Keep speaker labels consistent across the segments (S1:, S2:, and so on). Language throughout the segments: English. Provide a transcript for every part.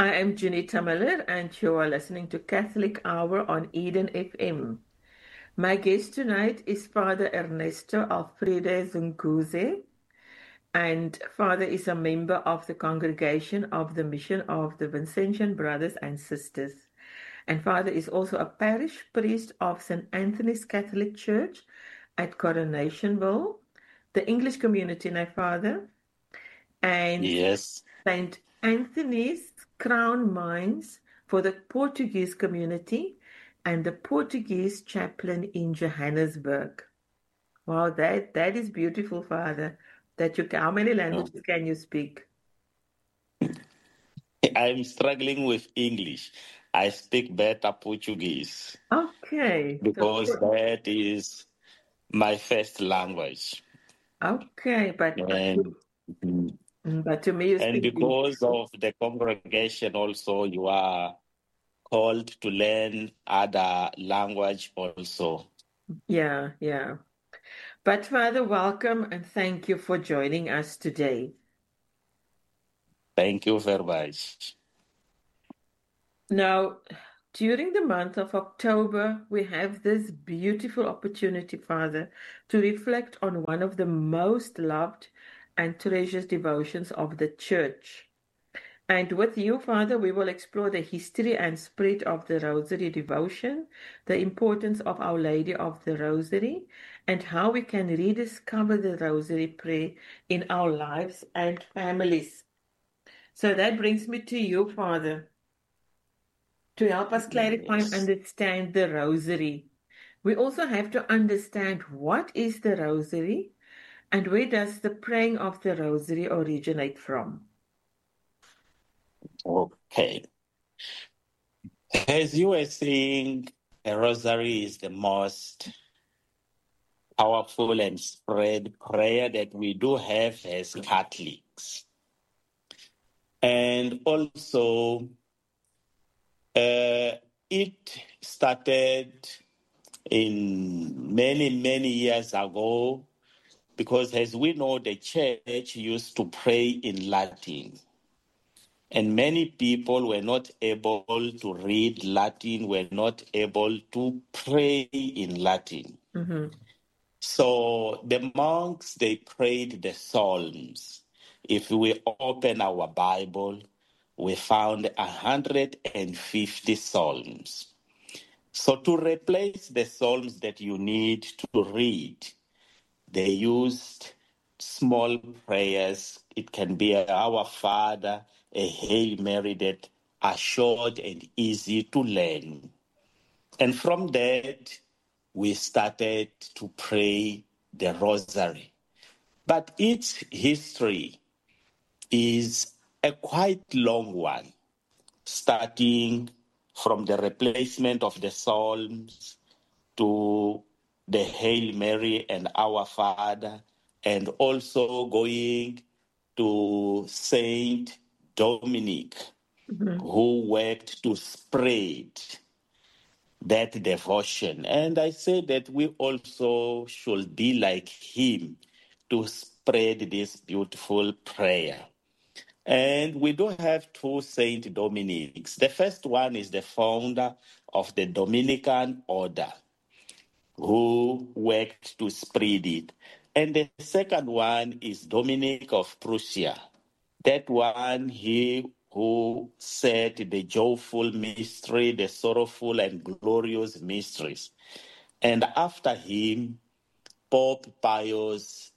S1: I am Junita Miller, and you are listening to Catholic Hour on Eden FM. My guest tonight is Father Ernesto Alfredo Zunguze, and Father is a member of the Congregation of the Mission of the Vincentian Brothers and Sisters. And Father is also a parish priest of St. Anthony's Catholic Church at Coronationville, the English community, now Father, and
S2: Yes.
S1: St. Anthony's Crown Mines for the Portuguese community and the Portuguese chaplain in Johannesburg. Wow, that is beautiful, Father. How many languages can you speak?
S2: I'm struggling with English. I speak better Portuguese
S1: Okay,
S2: because that is my first language.
S1: okay,
S2: And
S1: but to me you
S2: and
S1: speak
S2: because of the congregation also you are called to learn other language also.
S1: yeah, yeah. But Father, welcome and thank you for joining us today.
S2: Thank you very much.
S1: Now, during the month of October, we have this beautiful opportunity, Father, to reflect on one of the most loved and treasured devotions of the Church. And with you, Father, we will explore the history and spirit of the Rosary devotion, the importance of Our Lady of the Rosary, and how we can rediscover the Rosary prayer in our lives and families. So that brings me to you, Father, to help us clarify and
S2: Yes.
S1: understand the Rosary. We also have to understand what is the Rosary and where does the praying of the Rosary originate from.
S2: Okay. As you were saying, the rosary is the most powerful and spread prayer that we do have as Catholics. And also, it started in many years ago because, as we know, the church used to pray in Latin. And many people were not able to read Latin, were not able to pray in Latin.
S1: Mm-hmm.
S2: So the monks, they prayed the Psalms. If we open our Bible, we found 150 Psalms. So to replace the Psalms that you need to read, they used small prayers. It can be Our Father, a Hail Mary that are short and easy to learn. And from that, we started to pray the Rosary. But its history is a quite long one, starting from the replacement of the Psalms to the Hail Mary and Our Father, and also going to Saint Dominic,
S1: Mm-hmm.
S2: who worked to spread that devotion. And I say that we also should be like him to spread this beautiful prayer. And we do have two Saint Dominics. The first one is the founder of the Dominican order, who worked to spread it. And the second one is Dominic of Prussia. That one, he who said the joyful mystery, the sorrowful and glorious mysteries. And after him, Pope Pius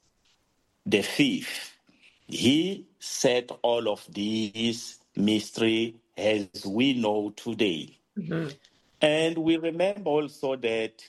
S2: V. He set all of these mystery as we know today.
S1: Mm-hmm.
S2: And we remember also that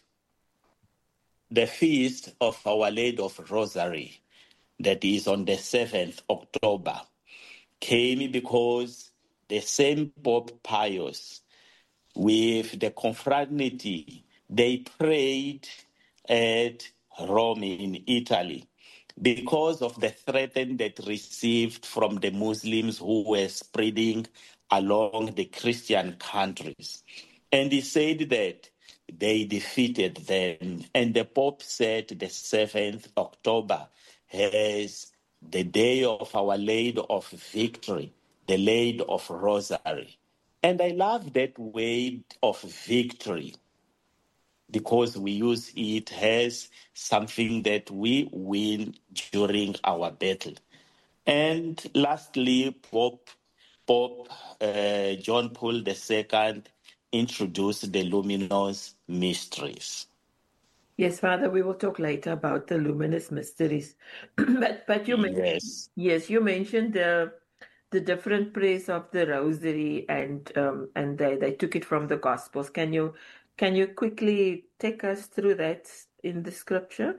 S2: the feast of Our Lady of Rosary, that is on the 7th October, came because the same Pope Pius, with the confraternity, they prayed at Rome in Italy because of the threat that received from the Muslims who were spreading along the Christian countries. And he said that they defeated them. And the Pope said the 7th October as the day of Our Lady of Victory, the Lady of Rosary. And I love that word of victory because we use it as something that we win during our battle. And lastly, Pope John Paul II introduced the luminous mysteries.
S1: Yes, Father, we will talk later about the luminous mysteries. But you mentioned,
S2: Yes.
S1: yes, you mentioned the different prayers of the Rosary, and they took it from the Gospels. Can you quickly take us through that in the scripture?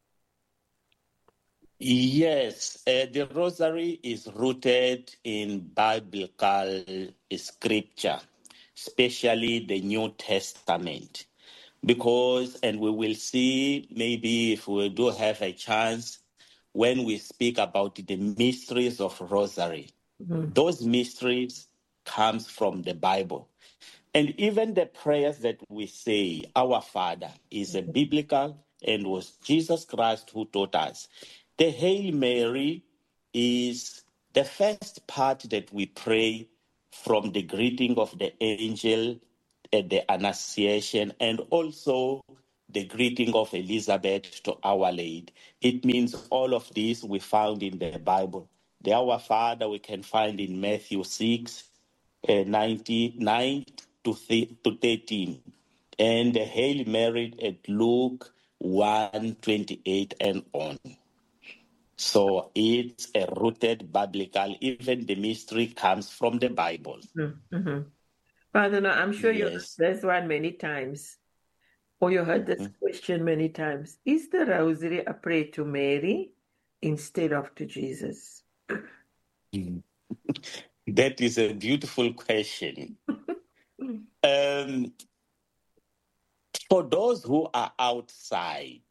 S2: Yes, the rosary is rooted in biblical scripture, especially the New Testament. Because, and we will see maybe if we do have a chance, when we speak about the mysteries of rosary,
S1: Mhm.
S2: those mysteries comes from the Bible. And even the prayers that we say, Our Father, is a biblical and was Jesus Christ who taught us. The Hail Mary is the first part that we pray from the greeting of the angel at the Annunciation and also the greeting of Elizabeth to Our Lady. It means all of this we found in the Bible. The Our Father we can find in Matthew 6, 99 to 13, and the Hail Mary at Luke 1:28 and on. So it's a rooted biblical, even the mystery comes from the Bible.
S1: Mm-hmm. Father, no, I'm sure you heard
S2: Yes.
S1: this one many times, or you heard this
S2: Mhm.
S1: question many times. Is the Rosary a prayer to Mary instead of to Jesus?
S2: That is a beautiful question.
S1: Mm.
S2: Um, for those who are outside,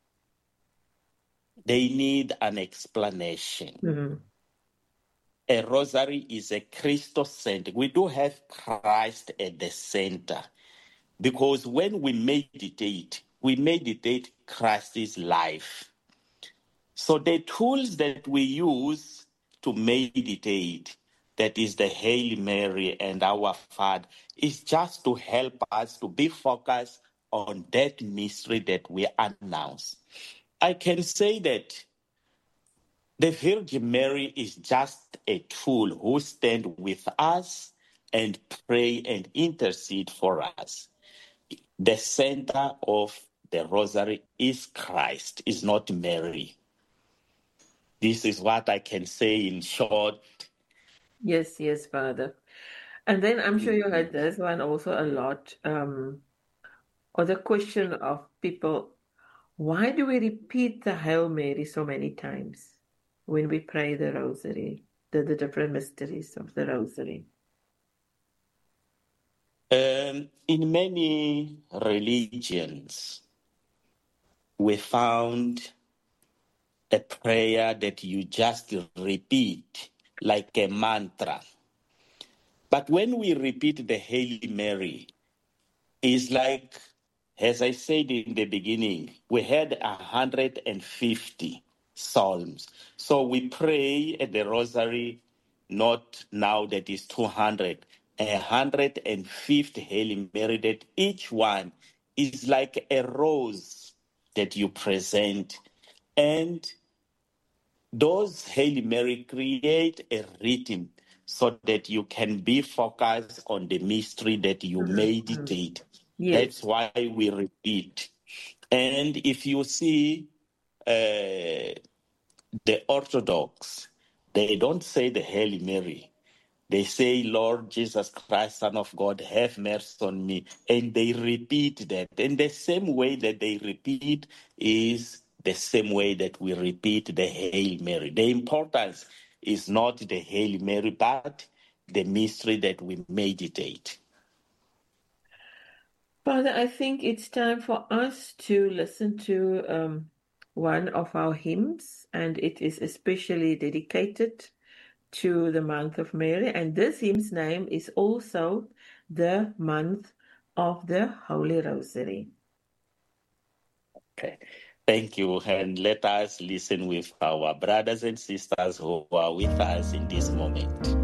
S2: they need an explanation.
S1: Mhm.
S2: A rosary is a Christocentric. We do have Christ at the center because when we meditate Christ's life. So the tools that we use to meditate, that is the Hail Mary and Our Father, is just to help us to be focused on that mystery that we announce. I can say that the Virgin Mary is just a tool who stand with us and pray and intercede for us. The center of the rosary is Christ, is not Mary. This is what I can say in short.
S1: Yes, yes, Father. And then I'm sure you heard
S2: Mhm.
S1: this one also a lot. Or the question of people, why do we repeat the Hail Mary so many times when we pray the Rosary, the different mysteries of the Rosary?
S2: In many religions, we found a prayer that you just repeat like a mantra. But when we repeat the Hail Mary, it's like, as I said in the beginning, we had 150 psalms. So we pray at the rosary, not now that is 200, 150 Hail Mary, that each one is like a rose that you present. And those Hail Mary create a rhythm so that you can be focused on the mystery that you
S1: Mhm, mhm.
S2: meditate.
S1: Yes.
S2: That's why we repeat. And if you see uh, the Orthodox, they don't say the Hail Mary. They say, Lord Jesus Christ, Son of God, have mercy on me. And they repeat that. And the same way that they repeat is the same way that we repeat the Hail Mary. The importance is not the Hail Mary, but the mystery that we meditate.
S1: Father, I think it's time for us to listen to one of our hymns, and it is especially dedicated to the month of Mary. And this hymn's name is also the month of the Holy Rosary.
S2: Okay. Thank you. And let us listen with our brothers and sisters who are with us in this moment.